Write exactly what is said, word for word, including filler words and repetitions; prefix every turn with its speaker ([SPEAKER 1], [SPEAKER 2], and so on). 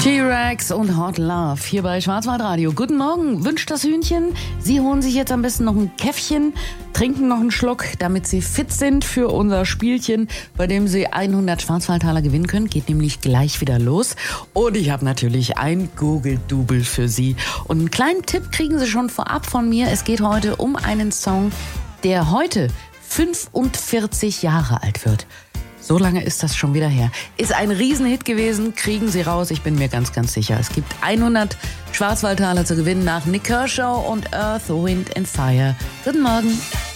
[SPEAKER 1] T-Rex und Hot Love hier bei Schwarzwaldradio. Guten Morgen, wünscht das Hühnchen. Sie holen sich jetzt am besten noch ein Käffchen, trinken noch einen Schluck, damit Sie fit sind für unser Spielchen, bei dem Sie hundert Schwarzwaldtaler gewinnen können. Geht nämlich gleich wieder los. Und ich habe natürlich ein Google-Double für Sie. Und einen kleinen Tipp kriegen Sie schon vorab von mir. Es geht heute um einen Song, der heute fünfundvierzig Jahre alt wird. So lange ist das schon wieder her. Ist ein Riesenhit gewesen, kriegen Sie raus, ich bin mir ganz, ganz sicher. Es gibt hundert Schwarzwaldtaler zu gewinnen nach Nick Kershaw und Earth, Wind and Fire. Guten Morgen.